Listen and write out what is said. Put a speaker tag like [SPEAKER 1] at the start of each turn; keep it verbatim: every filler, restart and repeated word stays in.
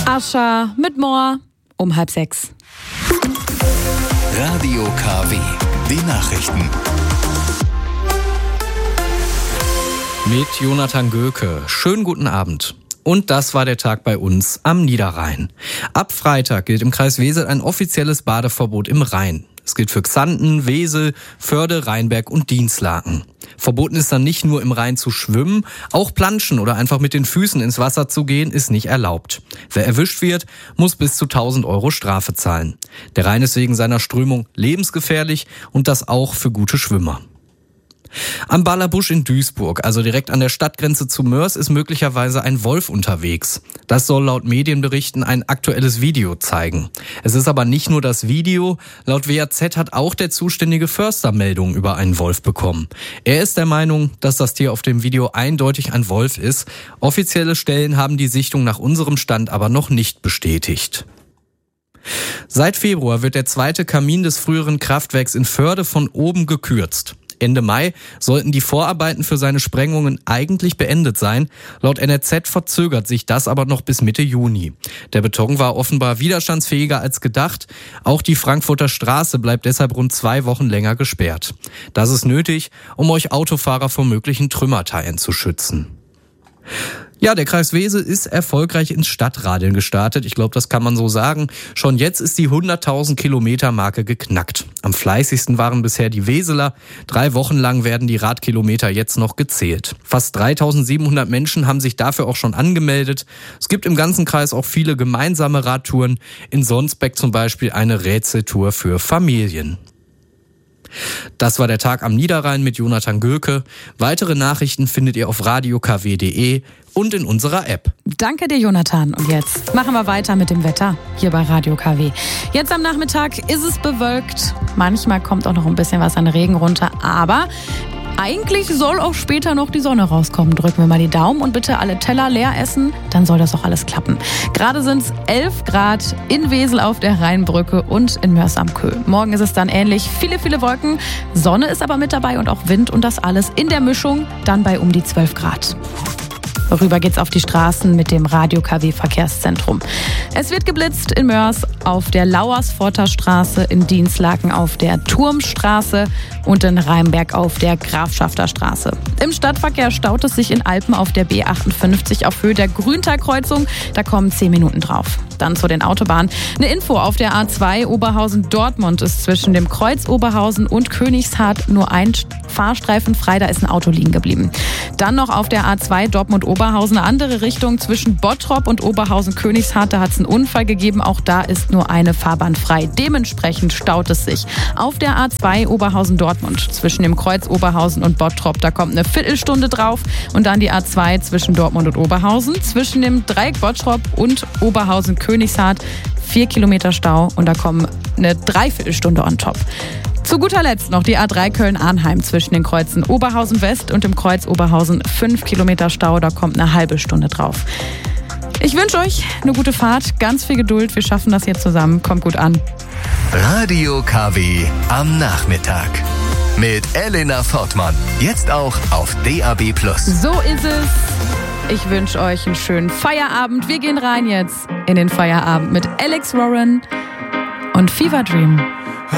[SPEAKER 1] Ascha mit Moor um halb sechs.
[SPEAKER 2] Radio K W, die Nachrichten.
[SPEAKER 3] Mit Jonathan Göke. Schönen guten Abend. Und das war der Tag bei uns am Niederrhein. Ab Freitag gilt im Kreis Wesel ein offizielles Badeverbot im Rhein. Es gilt für Xanten, Wesel, Förde, Rheinberg und Dinslaken. Verboten ist dann nicht nur im Rhein zu schwimmen, auch planschen oder einfach mit den Füßen ins Wasser zu gehen ist nicht erlaubt. Wer erwischt wird, muss bis zu tausend Euro Strafe zahlen. Der Rhein ist wegen seiner Strömung lebensgefährlich und das auch für gute Schwimmer. Am Ballerbusch in Duisburg, also direkt an der Stadtgrenze zu Mörs, ist möglicherweise ein Wolf unterwegs. Das soll laut Medienberichten ein aktuelles Video zeigen. Es ist aber nicht nur das Video. Laut W A Z hat auch der zuständige Förster Meldungen über einen Wolf bekommen. Er ist der Meinung, dass das Tier auf dem Video eindeutig ein Wolf ist. Offizielle Stellen haben die Sichtung nach unserem Stand aber noch nicht bestätigt. Seit Februar wird der zweite Kamin des früheren Kraftwerks in Förde von oben gekürzt. Ende Mai sollten die Vorarbeiten für seine Sprengungen eigentlich beendet sein. Laut N R Z verzögert sich das aber noch bis Mitte Juni. Der Beton war offenbar widerstandsfähiger als gedacht. Auch die Frankfurter Straße bleibt deshalb rund zwei Wochen länger gesperrt. Das ist nötig, um euch Autofahrer vor möglichen Trümmerteilen zu schützen. Ja, der Kreis Wesel ist erfolgreich ins Stadtradeln gestartet. Ich glaube, das kann man so sagen. Schon jetzt ist die hunderttausend Kilometer Marke geknackt. Am fleißigsten waren bisher die Weseler. Drei Wochen lang werden die Radkilometer jetzt noch gezählt. Fast dreitausendsiebenhundert Menschen haben sich dafür auch schon angemeldet. Es gibt im ganzen Kreis auch viele gemeinsame Radtouren. In Sonsbeck zum Beispiel eine Rätseltour für Familien. Das war der Tag am Niederrhein mit Jonathan Göke. Weitere Nachrichten findet ihr auf radio k w punkt d e und in unserer App.
[SPEAKER 1] Danke dir, Jonathan. Und jetzt machen wir weiter mit dem Wetter hier bei Radio K W. Jetzt am Nachmittag ist es bewölkt. Manchmal kommt auch noch ein bisschen was an Regen runter, aber eigentlich soll auch später noch die Sonne rauskommen. Drücken wir mal die Daumen und bitte alle Teller leer essen, dann soll das auch alles klappen. Gerade sind es elf Grad in Wesel auf der Rheinbrücke und in Mörs am Köh. Morgen ist es dann ähnlich, viele, viele Wolken. Sonne ist aber mit dabei und auch Wind und das alles in der Mischung dann bei um die zwölf Grad. Rüber geht's auf die Straßen mit dem Radio K W Verkehrszentrum. Es wird geblitzt in Mörs auf der Lauersforter Straße, in Dinslaken auf der Turmstraße und in Rheinberg auf der Grafschafter Straße. Im Stadtverkehr staut es sich in Alpen auf der B achtundfünfzig auf Höhe der Grüntalkreuzung. Da kommen zehn Minuten drauf. Dann zu den Autobahnen. Eine Info auf der A zwei Oberhausen-Dortmund ist zwischen dem Kreuz Oberhausen und Königshardt nur ein Fahrstreifen frei. Da ist ein Auto liegen geblieben. Dann noch auf der A zwei Dortmund-Oberhausen eine andere Richtung zwischen Bottrop und Oberhausen-Königshardt. Da hat es einen Unfall gegeben. Auch da ist nur eine Fahrbahn frei. Dementsprechend staut es sich. Auf der A zwei Oberhausen-Dortmund zwischen dem Kreuz Oberhausen und Bottrop. Da kommt eine Viertelstunde drauf. Und dann die A zwei zwischen Dortmund und Oberhausen. Zwischen dem Dreieck Bottrop und Oberhausen-Königshardt. Königshardt, vier Kilometer Stau und da kommen eine Dreiviertelstunde on top. Zu guter Letzt noch die A drei Köln-Arnheim zwischen den Kreuzen Oberhausen West und dem Kreuz Oberhausen, fünf Kilometer Stau, da kommt eine halbe Stunde drauf. Ich wünsche euch eine gute Fahrt, ganz viel Geduld, wir schaffen das hier zusammen, kommt gut an.
[SPEAKER 2] Radio K W am Nachmittag mit Elena Fortmann, jetzt auch auf D A B plus.
[SPEAKER 1] So ist es. Ich wünsche euch einen schönen Feierabend. Wir gehen rein jetzt in den Feierabend mit Alex Warren und Fever Dream.